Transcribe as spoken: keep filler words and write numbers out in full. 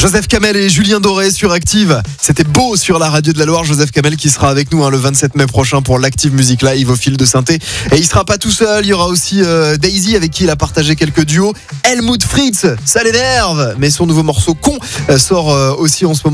Joseph Kamel et Julien Doré sur Active. C'était beau sur la radio de la Loire. Joseph Kamel qui sera avec nous hein, le vingt-sept mai prochain pour l'Active Music Live au Fil de Synthé. Et il sera pas tout seul. Il y aura aussi euh, Daisy avec qui il a partagé quelques duos. Helmut Fritz, ça l'énerve. Mais son nouveau morceau Con euh, sort euh, aussi en ce moment.